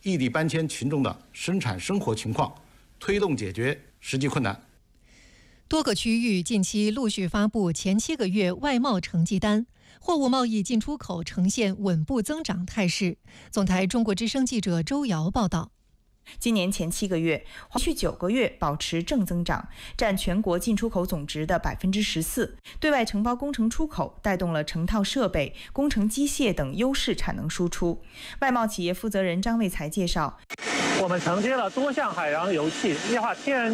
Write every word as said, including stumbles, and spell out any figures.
异地搬迁群众的生产生活情况，推动解决实际困难。 多个区域近期陆续发布前七个月外贸成绩单，货物贸易进出口呈现稳步增长态势。总台中国之声记者周瑶报道。 今年前七个月，连续九个月保持正增长，占全国进出口总值的百分之十四。对外承包工程出口带动了成套设备、工程机械等优势产能输出。外贸企业负责人张卫才介绍， 我们承接了多项海洋油气、液化天然